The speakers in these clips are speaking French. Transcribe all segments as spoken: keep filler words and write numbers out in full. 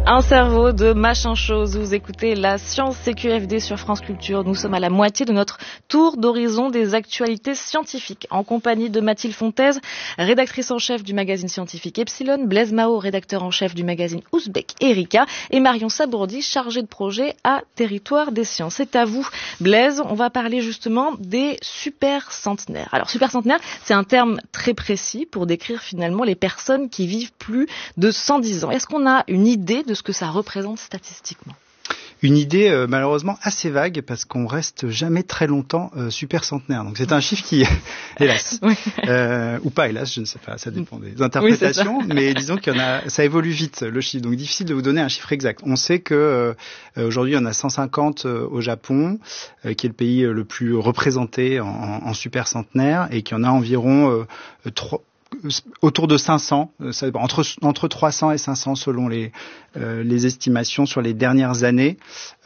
Un cerveau de machin chose. Vous écoutez la science C Q F D sur France Culture. Nous sommes à la moitié de notre tour d'horizon des actualités scientifiques. En compagnie de Mathilde Fontaise, rédactrice en chef du magazine scientifique Epsilon, Blaise Mao, rédacteur en chef du magazine Ouzbek Erika, et Marion Sabourdi, chargée de projet à Territoire des Sciences. C'est à vous, Blaise. On va parler justement des super centenaires. Alors, super centenaire, c'est un terme très précis pour décrire finalement les personnes qui vivent plus de cent dix ans. Est-ce qu'on a une idée de ce que ça représente statistiquement? Une idée euh, malheureusement assez vague parce qu'on reste jamais très longtemps euh, super centenaire. Donc c'est un chiffre qui, hélas, oui. euh, ou pas hélas, je ne sais pas, ça dépend des interprétations. Oui, mais disons qu'il y en a, ça évolue vite le chiffre. Donc difficile de vous donner un chiffre exact. On sait que euh, aujourd'hui il y en a cent cinquante euh, au Japon, euh, qui est le pays le plus représenté en, en super centenaire, et qu'il y en a environ euh, trois. Autour de cinq cents, ça, entre, entre trois cents et cinq cents selon les, euh, les estimations sur les dernières années,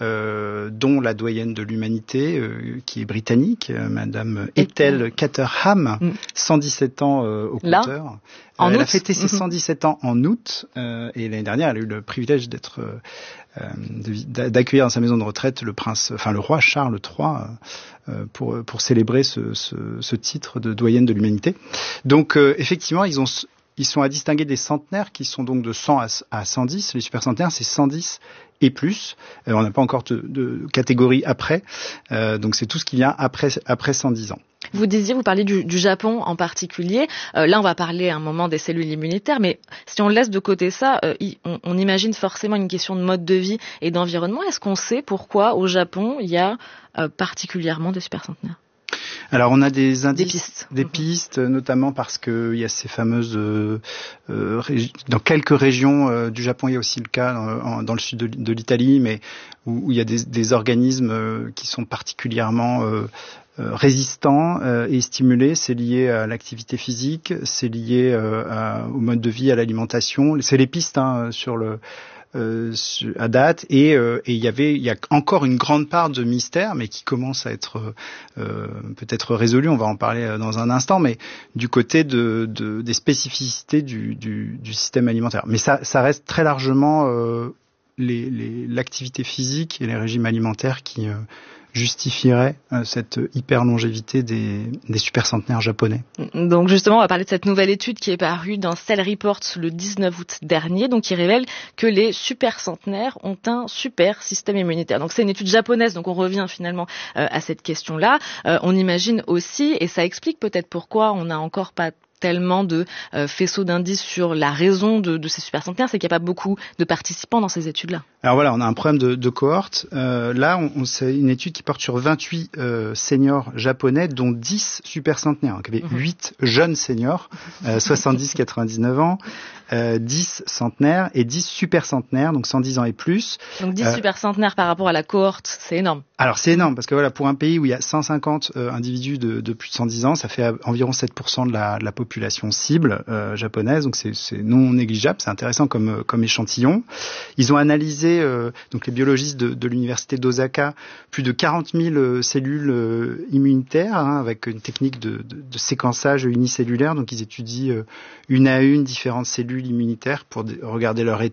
euh, dont la doyenne de l'humanité, euh, qui est britannique, euh, Madame Ethel Caterham, mm. cent dix-sept ans euh, au compteur. Là, en euh, elle août. a fêté ses cent dix-sept ans en août, euh, et l'année dernière, elle a eu le privilège d'être, euh, de, d'accueillir dans sa maison de retraite le prince, enfin le roi Charles trois, euh, pour, pour célébrer ce, ce, ce titre de doyenne de l'humanité. Donc, euh, effectivement, ils ont, ils sont à distinguer des centenaires qui sont donc de cent à cent dix. Les super centenaires, c'est cent dix et plus. Euh, on n'a pas encore de, de catégorie après. Euh, donc, c'est tout ce qui vient après, après cent dix ans. Vous disiez, vous parliez du, du Japon en particulier. Euh, là, on va parler à un moment des cellules immunitaires, mais si on laisse de côté ça, euh, on, on imagine forcément une question de mode de vie et d'environnement. Est-ce qu'on sait pourquoi au Japon, il y a euh, particulièrement des super centenaires ? Alors on a des indices, des pistes, des pistes notamment parce que il y a ces fameuses euh, euh, régi- dans quelques régions euh, du Japon, il y a aussi le cas dans, dans le sud de, de l'Italie, mais où, où il y a des, des organismes euh, qui sont particulièrement euh, euh, résistants euh, et stimulés. C'est lié à l'activité physique, c'est lié euh, à, au mode de vie, à l'alimentation. C'est les pistes hein, sur le Euh, à date, et euh, et il y avait il y a encore une grande part de mystère, mais qui commence à être euh, peut-être résolu. On va en parler dans un instant, mais du côté de, de des spécificités du, du, du système alimentaire. Mais ça ça reste très largement euh, les, les l'activité physique et les régimes alimentaires qui euh, justifierait euh, cette hyper longévité des, des super centenaires japonais. Donc justement, on va parler de cette nouvelle étude qui est parue dans Cell Reports le dix-neuf août dernier, donc qui révèle que les super centenaires ont un super système immunitaire. Donc c'est une étude japonaise, donc on revient finalement euh, à cette question-là. Euh, on imagine aussi, et ça explique peut-être pourquoi on n'a encore pas tellement de euh, faisceaux d'indices sur la raison de, de ces super centenaires, c'est qu'il n'y a pas beaucoup de participants dans ces études-là. Alors voilà, on a un problème de, de cohorte. Euh, là, on, on, c'est une étude qui porte sur vingt-huit euh, seniors japonais, dont dix super centenaires. Donc il y avait mmh. huit jeunes seniors, euh, soixante-dix à quatre-vingt-dix-neuf ans, euh, dix centenaires et dix super centenaires, donc cent dix ans et plus. Donc dix euh, super centenaires par rapport à la cohorte, c'est énorme. Alors c'est énorme, parce que voilà, pour un pays où il y a cent cinquante euh, individus de, de plus de cent dix ans, ça fait environ sept pour cent de la, de la population cible euh, japonaise, donc c'est, c'est non négligeable, c'est intéressant comme, comme échantillon. Ils ont analysé Euh, donc les biologistes de, de l'université d'Osaka, plus de quarante mille euh, cellules euh, immunitaires, hein, avec une technique de, de, de séquençage unicellulaire. Donc ils étudient euh, une à une différentes cellules immunitaires pour de, regarder leur état